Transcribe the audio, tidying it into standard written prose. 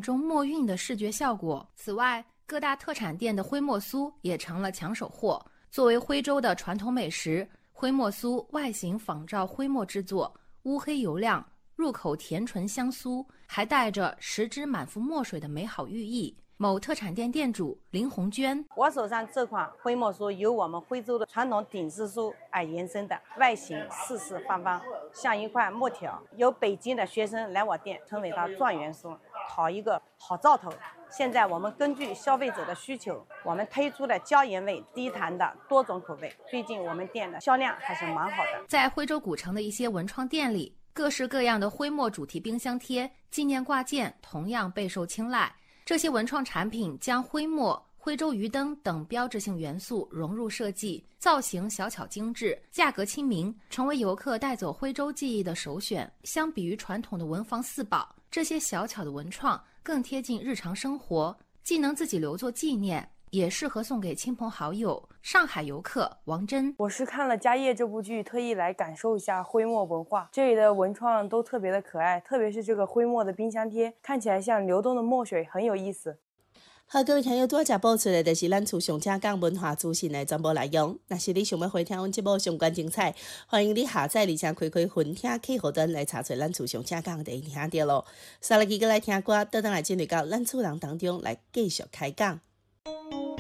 中墨韵的视觉效果。此外，各大特产店的徽墨酥也成了抢手货。作为徽州的传统美食，徽墨酥外形仿照徽墨制作，乌黑油亮，入口甜醇香酥，还带着食之满腹墨水的美好寓意。某特产店店主林红娟： 我手上这款徽墨酥由我们徽州的传统顶丝酥而延伸的，外形四四方方，像一块木条。有北京的学生来我店成为他状元酥，讨一个好兆头。现在我们根据消费者的需求，我们推出了椒盐味、低糖的多种口味。最近我们店的销量还是蛮好的。 在徽州古城的一些文创店里，各式各样的徽墨主题冰箱贴、纪念挂件同样备受青睐。这些文创产品将徽墨、徽州鱼灯等标志性元素融入设计，造型小巧精致，价格亲民，成为游客带走徽州记忆的首选。相比于传统的文房四宝，这些小巧的文创更贴近日常生活，既能自己留作纪念，也适合送给亲朋好友。上海游客王真： 我是看了《家业》这部剧，特意来感受一下徽墨文化。这里的文创都特别的可爱，特别是这个徽墨的冰箱贴，看起来像流动的墨水，很有意思。 好，各位听友，拄则播出的就是咱厝上正港文化资讯的全部内容。若是你想要回听阮节目相关精彩，欢迎你下载而且开分听客户端来查找咱厝上正港的听到咯。下来记过来听歌，倒转来进入到咱厝人当中来继续开讲。